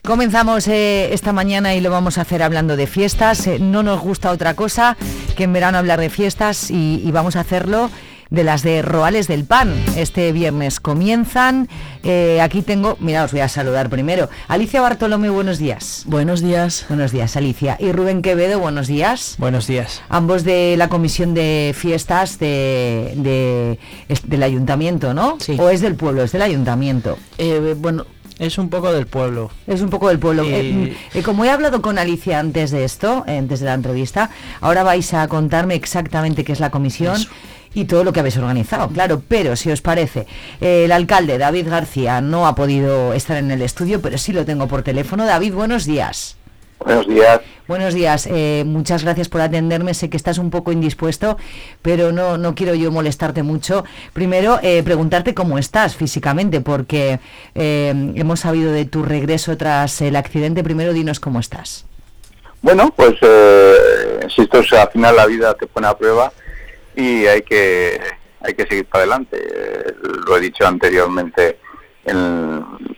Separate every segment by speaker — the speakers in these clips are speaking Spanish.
Speaker 1: Comenzamos esta mañana y lo vamos a hacer hablando de fiestas. No nos gusta otra cosa que en verano hablar de fiestas y vamos a hacerlo de las de Roales del Pan. Este viernes comienzan. Aquí tengo, mira, os voy a saludar primero. Alicia Bartolomé, buenos días.
Speaker 2: Buenos días.
Speaker 1: Buenos días, Alicia. Y Rubén Quevedo, buenos días.
Speaker 2: Buenos días.
Speaker 1: Ambos de la comisión de fiestas del ayuntamiento, ¿no?
Speaker 2: Sí.
Speaker 1: ¿O es del pueblo? Es del ayuntamiento.
Speaker 2: Bueno, es un poco del pueblo.
Speaker 1: Es un poco del pueblo. Como he hablado con Alicia antes de esto, antes de la entrevista, ahora vais a contarme exactamente qué es la comisión. Eso. Y todo lo que habéis organizado, claro, pero si os parece, el alcalde David García no ha podido estar en el estudio, pero sí lo tengo por teléfono. David, buenos días.
Speaker 3: Buenos días.
Speaker 1: Buenos días, muchas gracias por atenderme, sé que estás un poco indispuesto, pero no quiero yo molestarte mucho. Primero, preguntarte cómo estás físicamente, porque hemos sabido de tu regreso tras el accidente. Primero, dinos cómo estás.
Speaker 3: Bueno, pues insisto, al final la vida te pone a prueba y hay que seguir para adelante. Lo he dicho anteriormente en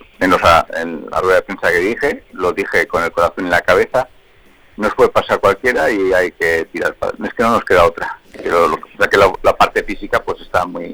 Speaker 3: la rueda de prensa que dije, lo dije con el corazón en la cabeza. Nos puede pasar cualquiera y hay que tirar para adelante. Es que no nos queda otra. Pero la parte física pues está muy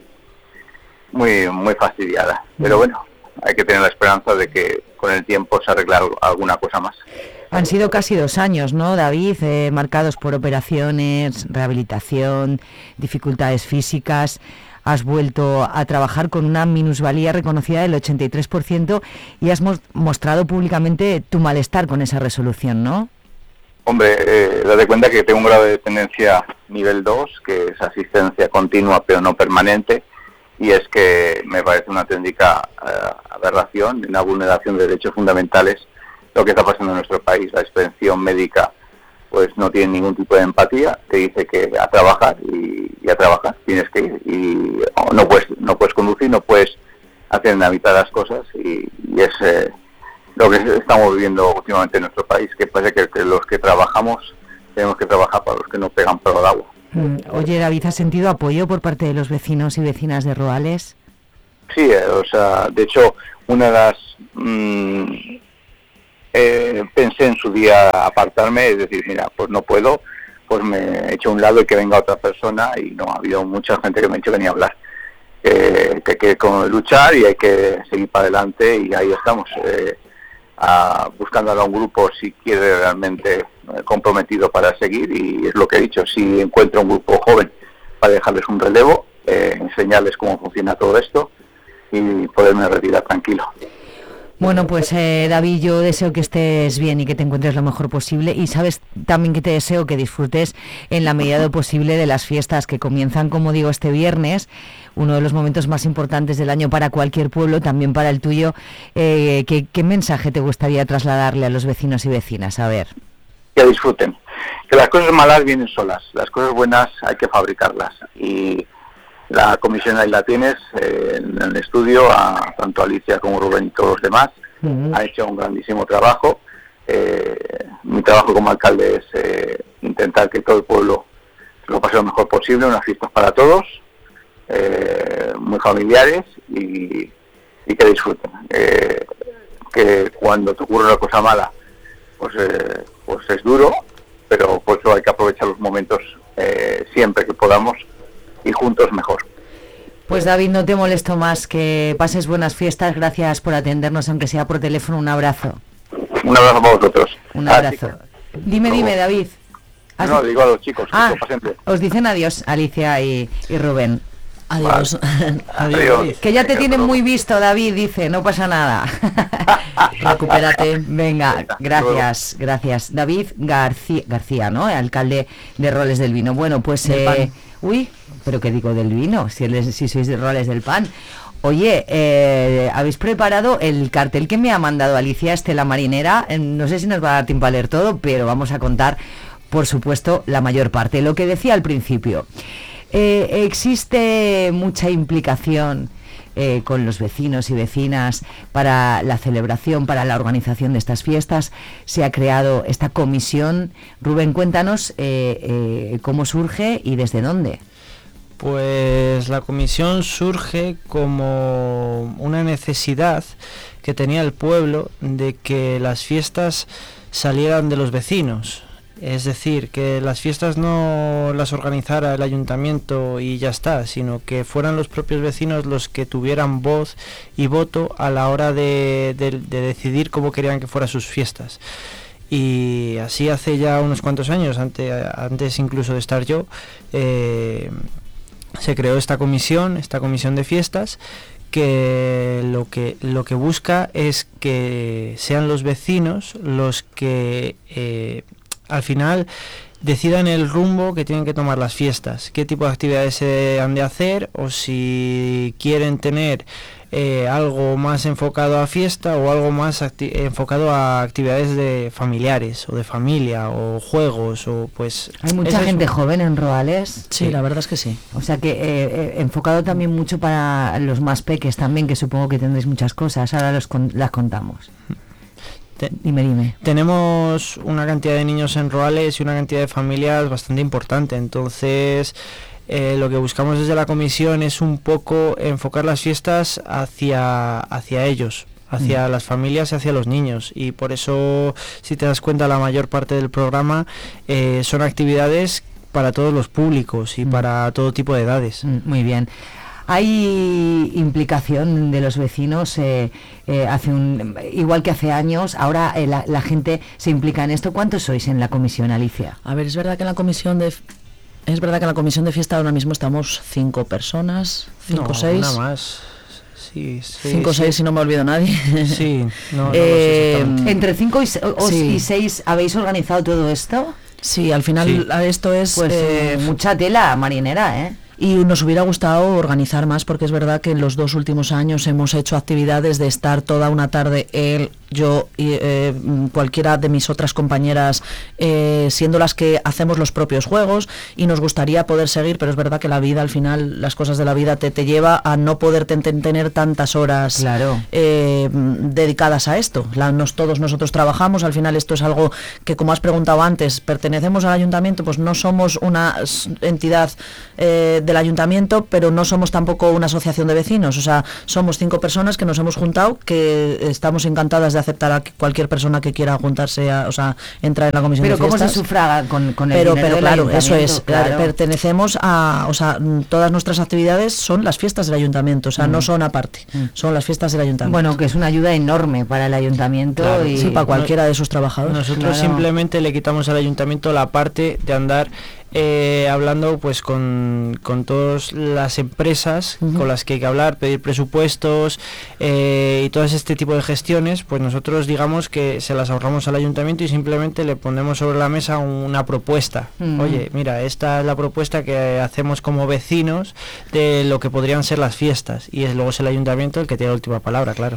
Speaker 3: fastidiada. Pero bueno, hay que tener la esperanza de que con el tiempo se arregle alguna cosa más.
Speaker 1: Han sido casi 2 años, ¿no, David? Marcados por operaciones, rehabilitación, dificultades físicas. Has vuelto a trabajar con una minusvalía reconocida del 83% y has mostrado públicamente tu malestar con esa resolución, ¿no?
Speaker 3: Hombre, date cuenta que tengo un grado de dependencia nivel 2, que es asistencia continua pero no permanente, y es que me parece una auténtica aberración, una vulneración de derechos fundamentales lo que está pasando en nuestro país. La expedición médica pues no tiene ningún tipo de empatía, te dice que a trabajar y a trabajar tienes que ir, y no puedes conducir, no puedes hacer la mitad de las cosas, y es lo que estamos viviendo últimamente en nuestro país, que parece que los que trabajamos tenemos que trabajar para los que no pegan por el agua.
Speaker 1: Oye, David, ¿has sentido apoyo por parte de los vecinos y vecinas de Roales?
Speaker 3: Sí, de hecho, una de las... pensé en su día apartarme, es decir, mira, pues no puedo, pues me he hecho a un lado y que venga otra persona, y no, ha habido mucha gente que me ha dicho que venía a hablar, que hay que luchar y hay que seguir para adelante, y ahí estamos, buscando a un grupo si quiere realmente comprometido para seguir, y es lo que he dicho, si encuentro un grupo joven para dejarles un relevo, enseñarles cómo funciona todo esto y poderme retirar tranquilo.
Speaker 1: Bueno, pues David, yo deseo que estés bien y que te encuentres lo mejor posible, y sabes también que te deseo que disfrutes en la medida de lo posible de las fiestas que comienzan, como digo, este viernes, uno de los momentos más importantes del año para cualquier pueblo, también para el tuyo. ¿Qué mensaje te gustaría trasladarle a los vecinos y vecinas? A ver.
Speaker 3: Que disfruten, que las cosas malas vienen solas, las cosas buenas hay que fabricarlas, y la comisión ahí la tienes en el estudio, tanto Alicia como Rubén y todos los demás. Han hecho un grandísimo trabajo. Mi trabajo como alcalde es intentar que todo el pueblo lo pase lo mejor posible, unas fiestas para todos, muy familiares, y que disfruten. Que cuando te ocurre una cosa mala, pues es duro, pero por eso hay que aprovechar los momentos siempre que podamos, y juntos mejor.
Speaker 1: Pues David, no te molesto más, que pases buenas fiestas, gracias por atendernos, aunque sea por teléfono. Un abrazo.
Speaker 3: Un abrazo para vosotros.
Speaker 1: Un abrazo. Dime, David.
Speaker 3: No, digo a los chicos, que pasen bien.
Speaker 1: Os dicen adiós, Alicia y Rubén.
Speaker 2: Adiós.
Speaker 3: Vale.
Speaker 2: Adiós.
Speaker 1: Que ya te tienen muy visto, David, dice, no pasa nada.
Speaker 2: Recupérate.
Speaker 1: Venga, gracias. David García, ¿no? Alcalde de Roales del Vino. Bueno, pues... Uy, pero ¿qué digo del vino? Si sois de Roales del Pan. Oye, habéis preparado el cartel que me ha mandado Alicia Estela Marinera. No sé si nos va a dar tiempo a leer todo, pero vamos a contar, por supuesto, la mayor parte. Lo que decía al principio, existe mucha implicación con los vecinos y vecinas para la celebración, para la organización de estas fiestas. Se ha creado esta comisión. Rubén, cuéntanos cómo surge y desde dónde.
Speaker 2: Pues la comisión surge como una necesidad que tenía el pueblo de que las fiestas salieran de los vecinos. Es decir, que las fiestas no las organizara el ayuntamiento y ya está, sino que fueran los propios vecinos los que tuvieran voz y voto a la hora de decidir cómo querían que fueran sus fiestas. Y así hace ya unos cuantos años, antes incluso de estar yo, se creó esta comisión de fiestas, que lo que busca es que sean los vecinos los que al final decidan el rumbo que tienen que tomar las fiestas, qué tipo de actividades se han de hacer, o si quieren tener algo más enfocado a fiesta o algo más enfocado a actividades de familiares o de familia o juegos, o pues...
Speaker 1: Hay mucha gente joven en Roales.
Speaker 2: Sí, la verdad es que sí.
Speaker 1: O sea que enfocado también mucho para los más peques también, que supongo que tendréis muchas cosas, ahora las contamos. Dime.
Speaker 2: Tenemos una cantidad de niños en Roales y una cantidad de familias bastante importante, entonces lo que buscamos desde la comisión es un poco enfocar las fiestas hacia ellos, hacia las familias y hacia los niños, y por eso, si te das cuenta, la mayor parte del programa son actividades para todos los públicos y para todo tipo de edades.
Speaker 1: Muy bien. Hay implicación de los vecinos, igual que hace años, ahora la gente se implica en esto. ¿Cuántos sois en la comisión, Alicia?
Speaker 4: A ver, es verdad que en la comisión de fiesta ahora mismo estamos 5 personas, 5 o 6.
Speaker 2: Nada más. Sí,
Speaker 4: 5 o 6 si no me olvido nadie.
Speaker 2: Sí, no sé exactamente.
Speaker 1: ¿Entre 5 y 6 habéis organizado todo esto?
Speaker 4: Sí, al final esto es...
Speaker 1: Pues mucha tela marinera, ¿eh?
Speaker 4: Y nos hubiera gustado organizar más, porque es verdad que en los 2 últimos años hemos hecho actividades de estar toda una tarde, él, yo y cualquiera de mis otras compañeras, siendo las que hacemos los propios juegos, y nos gustaría poder seguir, pero es verdad que la vida, al final, las cosas de la vida te lleva a no poder tener tantas horas,
Speaker 1: claro,
Speaker 4: dedicadas a esto. Todos nosotros trabajamos, al final esto es algo que, como has preguntado antes, pertenecemos al ayuntamiento, pues no somos una entidad del ayuntamiento, pero no somos tampoco una asociación de vecinos, o sea, somos 5 personas que nos hemos juntado, que estamos encantadas de aceptar a cualquier persona que quiera juntarse, entrar en la comisión de fiestas.
Speaker 1: Pero ¿cómo se sufraga con el dinero
Speaker 4: pero
Speaker 1: del
Speaker 4: claro, eso es,
Speaker 1: claro.
Speaker 4: Pertenecemos a, o sea, todas nuestras actividades son las fiestas del ayuntamiento, o sea, no son aparte, son las fiestas del ayuntamiento.
Speaker 1: Bueno, que es una ayuda enorme para el ayuntamiento,
Speaker 2: claro,
Speaker 1: y
Speaker 4: sí, para cualquiera de sus trabajadores.
Speaker 2: Nosotros simplemente le quitamos al ayuntamiento la parte de andar hablando pues con todas las empresas con las que hay que hablar, pedir presupuestos y todo este tipo de gestiones, pues nosotros digamos que se las ahorramos al ayuntamiento y simplemente le ponemos sobre la mesa una propuesta. Oye, mira, esta es la propuesta que hacemos como vecinos de lo que podrían ser las fiestas, y luego es el ayuntamiento el que tiene la última palabra, claro.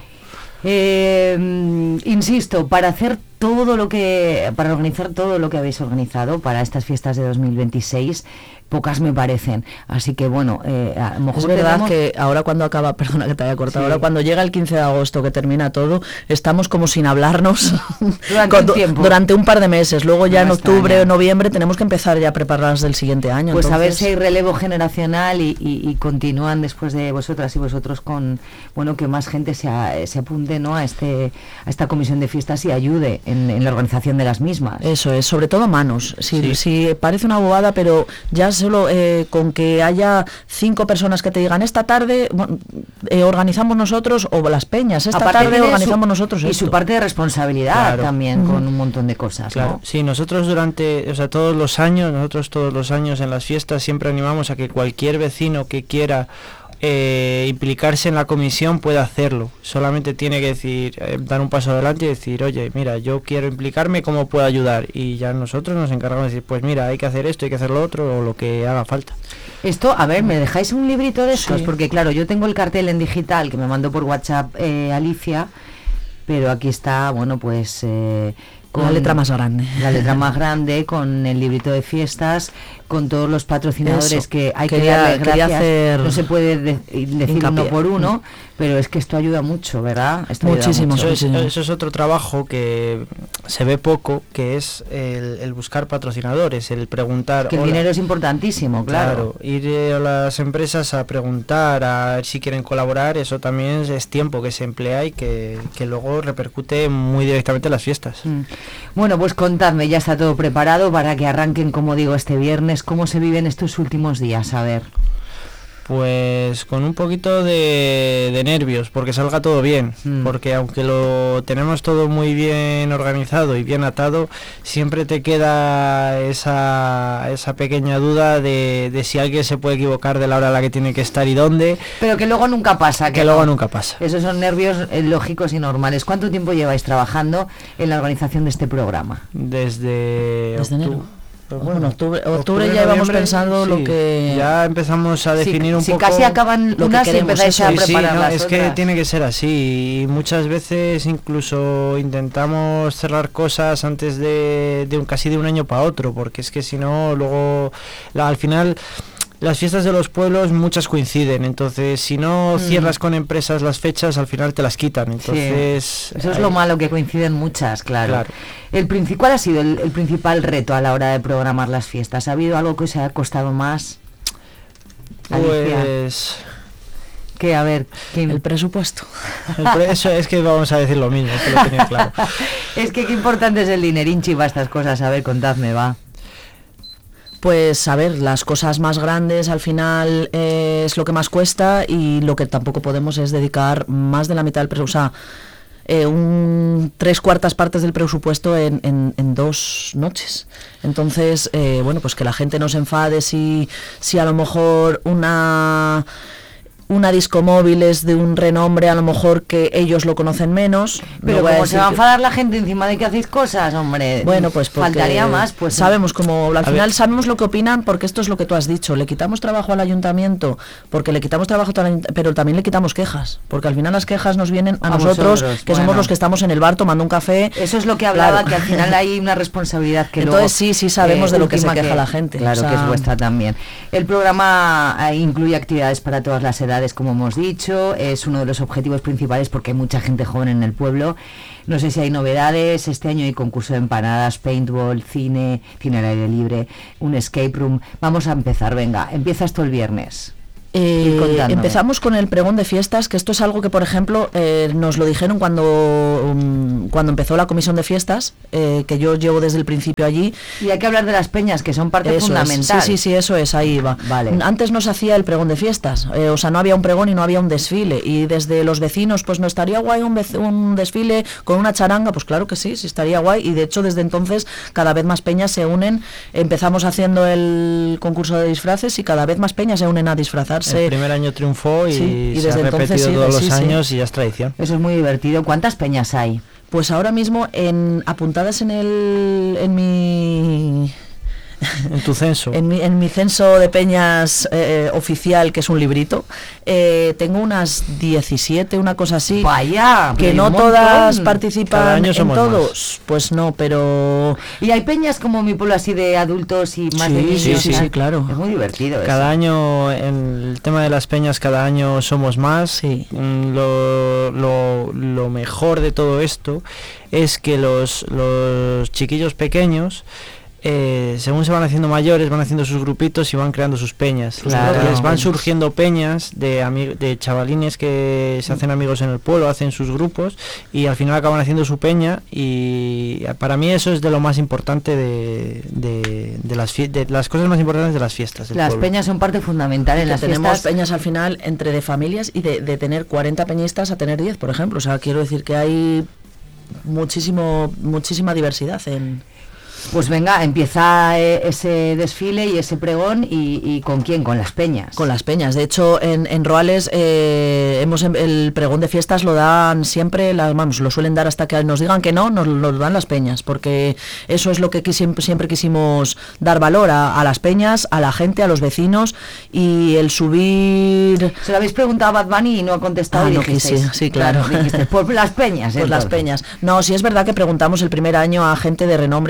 Speaker 1: Insisto, para organizar todo lo que habéis organizado para estas fiestas de 2026, pocas me parecen, así que bueno, a lo mejor
Speaker 4: es verdad que ahora cuando acaba, perdona que te haya cortado, ahora cuando llega el 15 de agosto que termina todo, estamos como sin hablarnos durante un par de meses, luego ya en octubre o noviembre tenemos que empezar ya a prepararlas del siguiente año.
Speaker 1: Pues
Speaker 4: entonces,
Speaker 1: a ver si hay relevo generacional y continúan después de vosotras y vosotros con, bueno, que más gente se apunte, ¿no?, a esta comisión de fiestas y ayude en la organización de las mismas.
Speaker 4: Eso es, sobre todo manos. Si parece una bobada, pero ya solo con que haya 5 personas que te digan esta tarde organizamos nosotros, o las peñas, esta tarde organizamos nosotros esto.
Speaker 1: Y su parte de responsabilidad también, con un montón de cosas,
Speaker 2: claro,
Speaker 1: ¿no?
Speaker 2: Sí, nosotros todos los años en las fiestas siempre animamos a que cualquier vecino que quiera implicarse en la comisión puede hacerlo. Solamente tiene que decir, dar un paso adelante y decir, oye, mira, yo quiero implicarme, ¿cómo puedo ayudar? Y ya nosotros nos encargamos de decir, pues mira, hay que hacer esto, hay que hacer lo otro, o lo que haga falta.
Speaker 1: Esto, a ver, ¿me dejáis un librito de estos? Sí. Porque claro, yo tengo el cartel en digital que me mandó por WhatsApp Alicia, pero aquí está, bueno, pues...
Speaker 4: con la letra más grande.
Speaker 1: La letra más grande, con el librito de fiestas, con todos los patrocinadores. Eso, que hay que darle gracias. No se puede decir uno por uno, pero es que esto ayuda mucho, ¿verdad? Esto
Speaker 4: muchísimo.
Speaker 2: Eso es otro trabajo que se ve poco, que es el buscar patrocinadores, el preguntar.
Speaker 1: Que el dinero es importantísimo, claro.
Speaker 2: Ir a las empresas a preguntar, a ver si quieren colaborar, eso también es tiempo que se emplea y que luego repercute muy directamente en las fiestas.
Speaker 1: Bueno, pues contadme, ya está todo preparado para que arranquen, como digo, este viernes. ¿Cómo se viven estos últimos días? A ver.
Speaker 2: Pues con un poquito de nervios, porque salga todo bien, porque aunque lo tenemos todo muy bien organizado y bien atado, siempre te queda esa pequeña duda de si alguien se puede equivocar de la hora a la que tiene que estar y dónde.
Speaker 1: Pero que luego nunca pasa.
Speaker 2: Luego nunca pasa.
Speaker 1: Esos son nervios lógicos y normales. ¿Cuánto tiempo lleváis trabajando en la organización de este programa?
Speaker 2: Desde
Speaker 4: enero. Bueno, octubre ya íbamos pensando lo que...
Speaker 2: Ya empezamos a definir un poco...
Speaker 1: Si casi acaban unas y empezáis a preparar las
Speaker 2: es
Speaker 1: otras.
Speaker 2: que tiene que ser así. Y muchas veces incluso intentamos cerrar cosas antes de casi de un año para otro, porque es que si no, luego al final... Las fiestas de los pueblos muchas coinciden, entonces si no cierras con empresas las fechas, al final te las quitan, entonces...
Speaker 1: Eso es lo malo, que coinciden muchas, claro. ¿Cuál ha sido el principal reto a la hora de programar las fiestas? ¿Ha habido algo que os haya costado más?
Speaker 2: Pues...
Speaker 1: Que a ver,
Speaker 4: el presupuesto.
Speaker 2: Eso es que vamos a decir lo mismo, que lo tenía claro.
Speaker 1: Es que qué importante es el dinerinchi para estas cosas, a ver, contadme, va.
Speaker 4: Pues a ver, las cosas más grandes al final es lo que más cuesta, y lo que tampoco podemos es dedicar más de la mitad del presupuesto, o sea, 3/4 partes del presupuesto en 2 noches. Entonces, bueno, pues que la gente no se enfade si a lo mejor una disco móvil es de un renombre, a lo mejor que ellos lo conocen menos.
Speaker 1: Pero no como se va a enfadar la gente encima de que hacéis cosas, hombre.
Speaker 4: Bueno, pues
Speaker 1: faltaría más, pues
Speaker 4: sabemos cómo, al final sabemos lo que opinan, porque esto es lo que tú has dicho, le quitamos trabajo al ayuntamiento, porque le quitamos trabajo, pero también le quitamos quejas, porque al final las quejas nos vienen a nosotros, que somos los que estamos en el bar tomando un café.
Speaker 1: Eso es lo que hablaba, claro. Que al final hay una responsabilidad que
Speaker 4: entonces
Speaker 1: luego,
Speaker 4: sí sabemos de lo que se queja la gente.
Speaker 1: Claro, o sea, que es vuestra también. El programa incluye actividades para todas las edades, como hemos dicho. Es uno de los objetivos principales porque hay mucha gente joven en el pueblo. No sé si hay novedades. Este año hay concurso de empanadas, paintball, cine al aire libre, un escape room. Vamos a empezar, venga, empieza esto el viernes.
Speaker 4: Empezamos con el pregón de fiestas, que esto es algo que, por ejemplo, nos lo dijeron cuando empezó la comisión de fiestas, que yo llevo desde el principio allí.
Speaker 1: Y hay que hablar de las peñas, que son parte fundamental.
Speaker 4: Sí, eso es, ahí va.
Speaker 1: Vale.
Speaker 4: Antes no se hacía el pregón de fiestas, o sea, no había un pregón y no había un desfile, y desde los vecinos, pues no estaría guay un desfile con una charanga, pues claro que sí estaría guay, y de hecho desde entonces cada vez más peñas se unen. Empezamos haciendo el concurso de disfraces y cada vez más peñas se unen a disfrazarse.
Speaker 2: El primer año triunfó y se ha
Speaker 4: desde
Speaker 2: repetido todos los años y ya es tradición.
Speaker 1: Eso es muy divertido. ¿Cuántas peñas hay?
Speaker 4: Pues ahora mismo apuntadas en mi...
Speaker 2: En tu censo.
Speaker 4: En mi censo de peñas oficial, que es un librito, tengo unas 17, una cosa así.
Speaker 1: Vaya,
Speaker 4: que no todas participan en todos.
Speaker 2: Más.
Speaker 4: Pues no, pero...
Speaker 1: Y hay peñas como mi pueblo, así de adultos y más de niños.
Speaker 4: Sí, claro.
Speaker 1: Es muy divertido.
Speaker 2: Cada año, en el tema de las peñas, cada año somos más.
Speaker 4: Sí.
Speaker 2: Lo mejor de todo esto es que los chiquillos pequeños, según se van haciendo mayores, van haciendo sus grupitos y van creando sus peñas.
Speaker 1: Claro.
Speaker 2: Les van surgiendo peñas de chavalines que se hacen amigos en el pueblo, hacen sus grupos y al final acaban haciendo su peña, y para mí eso es de lo más importante de las cosas más importantes de las fiestas del
Speaker 1: Las
Speaker 2: pueblo.
Speaker 1: peñas son parte fundamental en las
Speaker 4: tenemos
Speaker 1: fiestas.
Speaker 4: Peñas al final entre de familias y de tener 40 peñistas a tener 10, por ejemplo. O sea, quiero decir que hay muchísima diversidad en...
Speaker 1: Pues venga, empieza ese desfile y ese pregón, y ¿con quién? Con las peñas.
Speaker 4: Con las peñas. De hecho, en Roales el pregón de fiestas lo dan siempre, lo suelen dar hasta que nos digan que no, nos lo dan las peñas, porque eso es lo que siempre quisimos dar valor a las peñas, a la gente, a los vecinos, y el subir...
Speaker 1: Se lo habéis preguntado a Bad Bunny y no ha contestado.
Speaker 4: No, sí, claro.
Speaker 1: Dijisteis, por las peñas.
Speaker 4: Pues las peñas. No, sí es verdad que preguntamos el primer año a gente de renombre, pero de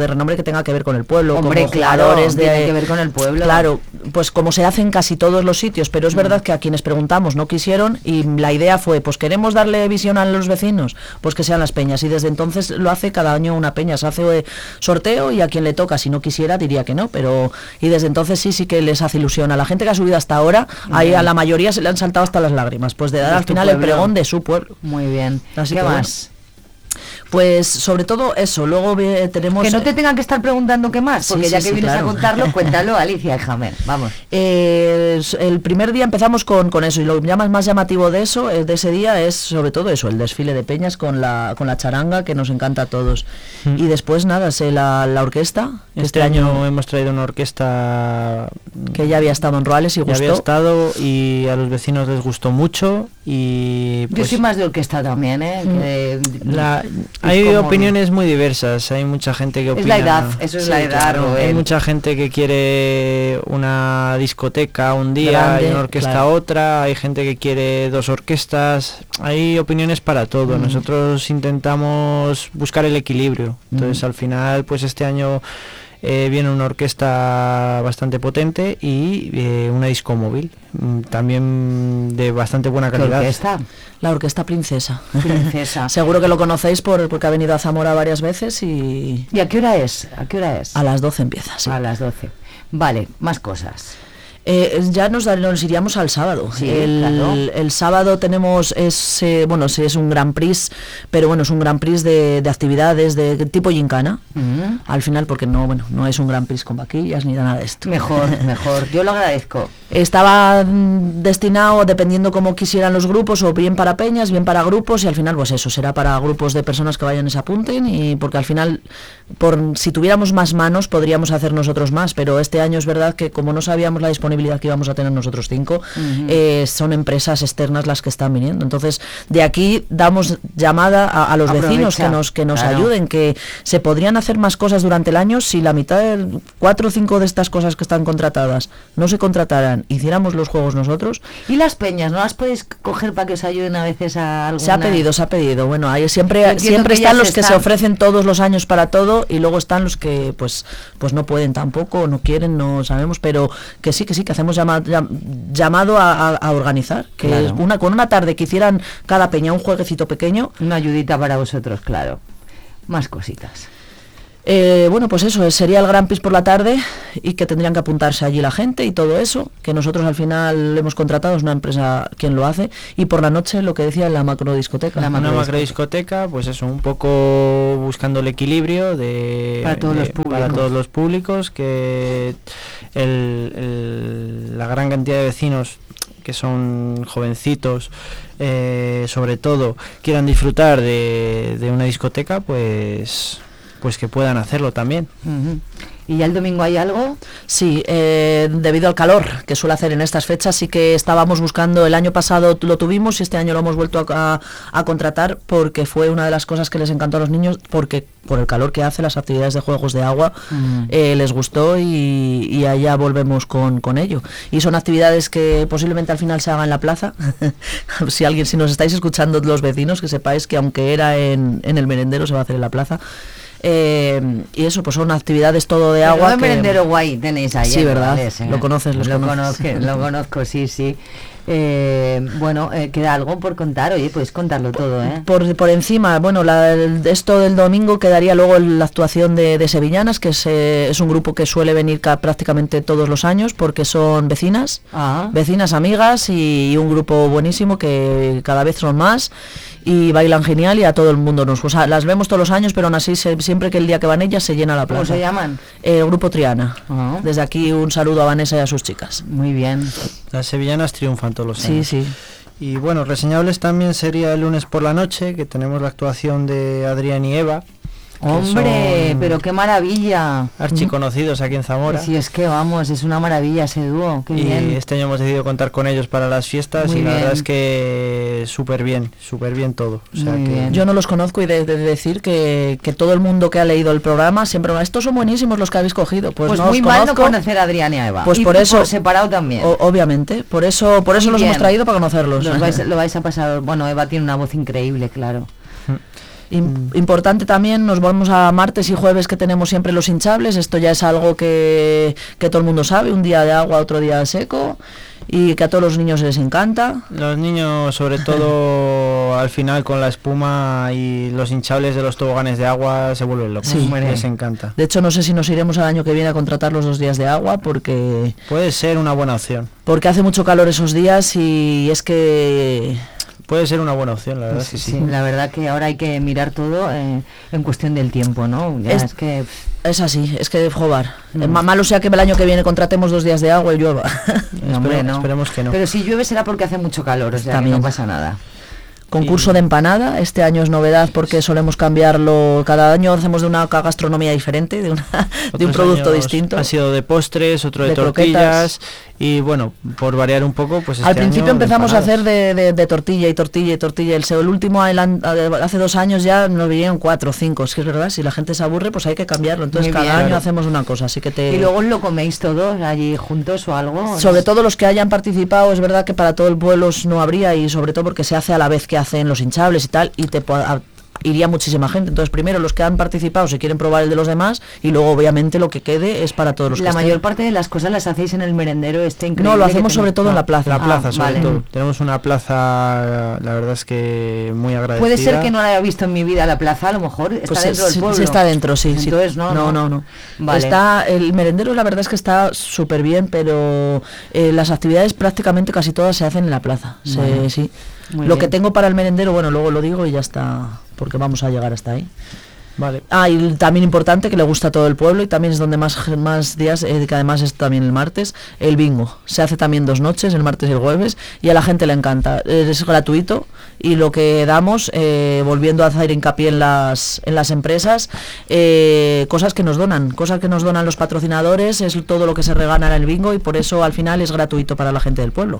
Speaker 4: de renombre que tenga que ver con el pueblo.
Speaker 1: Hombre,
Speaker 4: como
Speaker 1: claro,
Speaker 4: jugadores
Speaker 1: tiene que ver con el pueblo.
Speaker 4: Claro, pues como se hace en casi todos los sitios, pero es verdad que a quienes preguntamos no quisieron y la idea fue, pues queremos darle visión a los vecinos, pues que sean las peñas, y desde entonces lo hace cada año una peña, se hace sorteo y a quien le toca, si no quisiera diría que no, pero y desde entonces sí que les hace ilusión. A la gente que ha subido hasta ahora, ahí a la mayoría se le han saltado hasta las lágrimas, pues de dar al final el pregón de su pueblo.
Speaker 1: Muy bien.
Speaker 4: Así
Speaker 1: ¿Qué
Speaker 4: que
Speaker 1: más?
Speaker 4: Pues sobre todo eso, luego tenemos...
Speaker 1: Que no te tengan que estar preguntando qué más, porque ya que vienes
Speaker 4: claro.
Speaker 1: a contarlo, cuéntalo, Alicia Jamer, vamos.
Speaker 4: El primer día empezamos con eso, y lo más llamativo de eso, de ese día, es sobre todo eso, el desfile de peñas con la charanga, que nos encanta a todos. Y después nada, la orquesta.
Speaker 2: Este año hemos traído una orquesta
Speaker 4: que ya había estado en Ruales y gustó.
Speaker 2: Ya había estado y a los vecinos les gustó mucho. Y pues,
Speaker 1: yo soy más de orquesta también,
Speaker 2: hay opiniones muy diversas, hay mucha gente que opina.
Speaker 1: Es la edad, eso es la edad.
Speaker 2: Claro, hay mucha gente que quiere una discoteca un día
Speaker 4: grande,
Speaker 2: y una orquesta otra, hay gente que quiere 2 orquestas, hay opiniones para todo. Nosotros intentamos buscar el equilibrio. Entonces al final, pues este año viene una orquesta bastante potente y una disco móvil también de bastante buena calidad.
Speaker 1: ¿Qué orquesta?
Speaker 4: La Orquesta Princesa.
Speaker 1: Princesa.
Speaker 4: Seguro que lo conocéis porque ha venido a Zamora varias veces y...
Speaker 1: ¿Y a qué hora es? ¿A qué hora es?
Speaker 4: A las 12 empieza, sí.
Speaker 1: A las 12. Vale, más cosas.
Speaker 4: Ya nos iríamos al sábado.
Speaker 1: Sí, claro.
Speaker 4: El sábado tenemos es un Grand Prix, pero bueno, es un Grand Prix de actividades de tipo gincana. Al final, porque no es un Grand Prix con vaquillas ni nada de esto.
Speaker 1: Mejor. Yo lo agradezco.
Speaker 4: Estaba destinado, dependiendo cómo quisieran los grupos, o bien para peñas, bien para grupos, y al final pues eso, será para grupos de personas que vayan y se apunten, y porque al final, si tuviéramos más manos, podríamos hacer nosotros más, pero este año es verdad que como no sabíamos la disponibilidad que íbamos a tener nosotros 5, son empresas externas las que están viniendo. Entonces, de aquí damos llamada a los vecinos que nos ayuden, que se podrían hacer más cosas durante el año si la mitad de 4 o 5 de estas cosas que están contratadas no se contrataran, hiciéramos los juegos nosotros.
Speaker 1: ¿Y las peñas no las podéis coger para que os ayuden a veces a alguna?
Speaker 4: Se ha pedido. Bueno, ahí siempre están los que se ofrecen todos los años para todo, y luego están los que pues no pueden tampoco, no quieren, no sabemos, pero que sí, que hacemos llamado a organizar, que claro. Es con una tarde que hicieran cada peña un jueguecito pequeño.
Speaker 1: Una ayudita para vosotros, claro. Más cositas.
Speaker 4: Pues eso, sería el Grand Prix por la tarde, y que tendrían que apuntarse allí la gente y todo eso, que nosotros al final hemos contratado, es una empresa quien lo hace, y por la noche lo que decía, la macrodiscoteca.
Speaker 2: Una macrodiscoteca, pues eso, un poco buscando el equilibrio
Speaker 1: para todos
Speaker 2: los públicos, que la gran cantidad de vecinos que son jovencitos, sobre todo, quieran disfrutar de una discoteca, pues que puedan hacerlo también.
Speaker 1: ¿Y ya el domingo hay algo?
Speaker 4: Sí, debido al calor que suele hacer en estas fechas, sí que estábamos buscando, el año pasado lo tuvimos y este año lo hemos vuelto a contratar, porque fue una de las cosas que les encantó a los niños, porque por el calor que hace, las actividades de juegos de agua les gustó, y allá volvemos con ello. Y son actividades que posiblemente al final se hagan en la plaza. Si nos estáis escuchando los vecinos, que sepáis que aunque era en el merendero, se va a hacer en la plaza. Y eso, pues son actividades todo de agua.
Speaker 1: Un merendero guay tenéis ahí.
Speaker 4: Sí, ¿verdad? Lo conoces,
Speaker 1: lo conozco, sí. Queda algo por contar. Oye, puedes contarlo todo, ¿eh?
Speaker 4: Por encima, esto del domingo quedaría luego la actuación de Sevillanas, que es un grupo que suele venir prácticamente todos los años, porque son vecinas, amigas, y un grupo buenísimo, que cada vez son más y bailan genial, y a todo el mundo las vemos todos los años, pero aún así siempre que el día que van ellas se llena la plaza.
Speaker 1: ¿Cómo se llaman?
Speaker 4: El grupo Triana. Desde aquí un saludo a Vanessa y a sus chicas.
Speaker 1: Muy bien.
Speaker 2: Las sevillanas triunfan todos los años.
Speaker 4: Sí.
Speaker 2: Y bueno, reseñables también sería el lunes por la noche, que tenemos la actuación de Adrián y Eva.
Speaker 1: ¡Hombre! ¡Pero qué maravilla!
Speaker 2: Archiconocidos aquí en Zamora.
Speaker 1: Sí, es que vamos, es una maravilla ese dúo. ¡Qué bien!
Speaker 2: Este año hemos decidido contar con ellos para las fiestas. Muy y bien. La verdad es que súper bien todo. O sea que
Speaker 4: yo no los conozco, y de decir que todo el mundo que ha leído el programa siempre estos son buenísimos los que habéis cogido. Pues no
Speaker 1: muy mal no conocer a Adrián y a Eva.
Speaker 4: Pues por eso
Speaker 1: por separado también.
Speaker 4: Obviamente, por eso los hemos traído para conocerlos.
Speaker 1: Lo vais a pasar. Bueno, Eva tiene una voz increíble, claro.
Speaker 4: Importante también, nos vamos a martes y jueves que tenemos siempre los hinchables, esto ya es algo que todo el mundo sabe, un día de agua, otro día seco, y que a todos los niños les encanta.
Speaker 2: Los niños, sobre todo al final con la espuma y los hinchables de los toboganes de agua, se vuelven locos.
Speaker 4: Sí,
Speaker 2: les encanta.
Speaker 4: De hecho, no sé si nos iremos al año que viene a contratar los 2 días de agua, porque
Speaker 2: puede ser una buena opción.
Speaker 4: Porque hace mucho calor esos días y es que...
Speaker 2: Puede ser una buena opción, la verdad.
Speaker 1: Sí, la verdad que ahora hay que mirar todo en cuestión del tiempo, ¿no? Ya es que...
Speaker 4: Es así, es que joder. Malo sea que el año que viene contratemos 2 días de agua y llueva.
Speaker 1: No, hombre, no.
Speaker 2: Esperemos que no.
Speaker 1: Pero si llueve será porque hace mucho calor, o sea, que no pasa nada.
Speaker 4: Concurso de empanada, este año es novedad porque solemos cambiarlo, cada año hacemos de una gastronomía diferente, de un producto distinto.
Speaker 2: Ha sido de postres, otro de tortillas, y bueno, por variar un poco, pues
Speaker 4: al principio empezamos a hacer de tortilla y tortilla y tortilla, el último hace 2 años ya nos vinieron 4 o 5, es que es verdad, si la gente se aburre pues hay que cambiarlo, entonces cada año hacemos una cosa, así que
Speaker 1: ¿Y luego lo coméis todos allí juntos o algo?
Speaker 4: Sobre todo los que hayan participado, es verdad que para todo el pueblo no habría, y sobre todo porque se hace a la vez que hacen los hinchables y tal, y iría muchísima gente. Entonces primero los que han participado se quieren probar el de los demás, y luego obviamente lo que quede es para todos los que
Speaker 1: La mayor parte de las cosas las hacéis en el merendero increíble.
Speaker 4: No, lo hacemos sobre todo en la plaza.
Speaker 2: La plaza, sobre todo. Tenemos una plaza, la verdad es que muy agradecida.
Speaker 1: Puede ser que no la haya visto en mi vida la plaza, a lo mejor está dentro del pueblo.
Speaker 4: Sí, está dentro, sí.
Speaker 1: Entonces
Speaker 4: no.
Speaker 1: Vale.
Speaker 4: Está el merendero, la verdad es que está súper bien, pero las actividades prácticamente casi todas se hacen en la plaza.
Speaker 1: Vale.
Speaker 4: Sí.
Speaker 1: Muy
Speaker 4: lo
Speaker 1: bien.
Speaker 4: que tengo para el merendero, bueno, luego lo digo y ya está, porque vamos a llegar hasta ahí.
Speaker 2: Vale.
Speaker 4: Y también importante, que le gusta a todo el pueblo y también es donde más días, que además es también el martes, el bingo. Se hace también 2 noches, el martes y el jueves, y a la gente le encanta. Es gratuito, y lo que damos, volviendo a hacer hincapié en las empresas, cosas que nos donan los patrocinadores, es todo lo que se regala en el bingo, y por eso al final es gratuito para la gente del pueblo.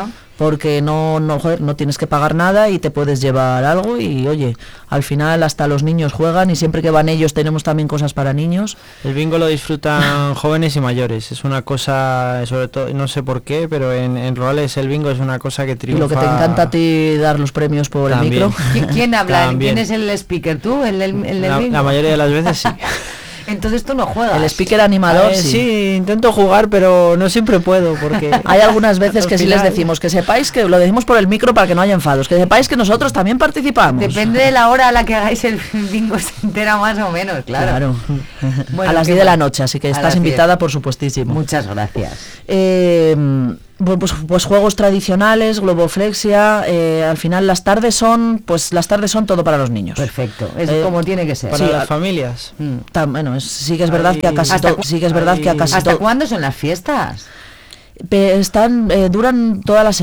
Speaker 4: Porque no tienes que pagar nada y te puedes llevar algo, y oye, al final hasta los niños juegan, y siempre que van ellos tenemos también cosas para niños.
Speaker 2: El bingo lo disfrutan jóvenes y mayores, es una cosa, sobre todo, no sé por qué, pero en Rurales el bingo es una cosa que triunfa.
Speaker 4: Y lo que te encanta a ti, dar los premios por
Speaker 2: también.
Speaker 4: el micro.
Speaker 1: ¿Quién habla?
Speaker 2: También.
Speaker 1: ¿Quién es el speaker? ¿Tú? ¿El del bingo?
Speaker 2: La mayoría de las veces sí.
Speaker 1: Entonces tú no juegas.
Speaker 4: El speaker animador,
Speaker 2: sí, intento jugar, pero no siempre puedo, porque
Speaker 4: hay algunas veces que sí les decimos, que sepáis, que lo decimos por el micro para que no haya enfados, que sepáis que nosotros también participamos.
Speaker 1: Depende de la hora a la que hagáis el bingo, se entera más o menos, claro.
Speaker 4: Bueno, a las 10 de la noche, así que estás invitada, por supuestísimo.
Speaker 1: Muchas gracias.
Speaker 4: Pues juegos tradicionales, globoflexia, al final las tardes son todo para los niños.
Speaker 1: Perfecto, es como tiene que ser.
Speaker 2: Para las familias.
Speaker 4: Bueno, sí que es verdad que a casi
Speaker 1: ¿Hasta cuándo son las fiestas?
Speaker 4: Duran toda la semana.